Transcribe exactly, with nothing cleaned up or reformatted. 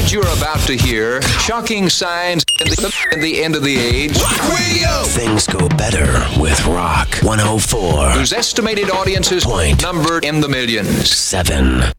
What you're about to hear, shocking signs in the, in the end of the age. Rock radio! Things go better with Rock one oh four. Whose estimated audiences Point. numbered in the millions. Seven.